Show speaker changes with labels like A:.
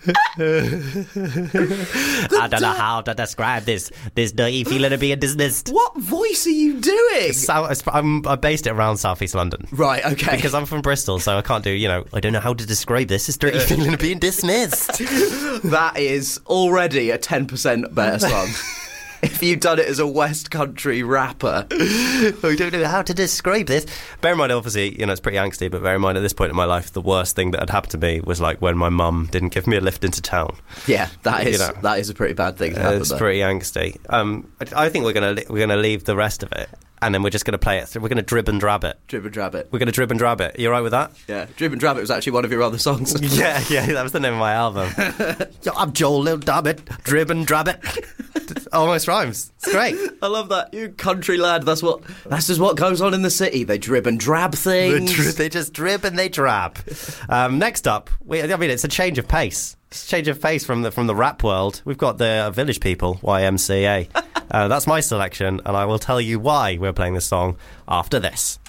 A: I don't know how to describe this dirty feeling of being dismissed.
B: What voice are you doing?
A: I based it around South East London.
B: Right, okay.
A: Because I'm from Bristol, so I can't do, I don't know how to describe this. It's dirty feeling of being dismissed.
B: That is already a 10% better song. If you'd done it as a West Country rapper.
A: I don't know how to describe this. Bear in mind, obviously, it's pretty angsty, but bear in mind, at this point in my life, the worst thing that had happened to me was like when my mum didn't give me a lift into town.
B: Yeah, that is a pretty bad thing to happen.
A: It's pretty angsty. I think we're gonna leave the rest of it, and then we're just gonna play it through. We're gonna drib and drab it.
B: Drib and drab it.
A: We're gonna drib and drab it. You all right with that?
B: Yeah, Drib and Drab It was actually one of your other songs.
A: yeah, that was the name of my album. I'm Joel Lil Dabbit, Drib and Drab It. Almost rhymes. It's great.
B: I love that. You country lad. That's just what goes on in the city. They drib and drab things.
A: They just drib and they drab. Next up, it's a change of pace. It's a change of pace from the rap world. We've got the Village People, YMCA. That's my selection, and I will tell you why we're playing this song after this.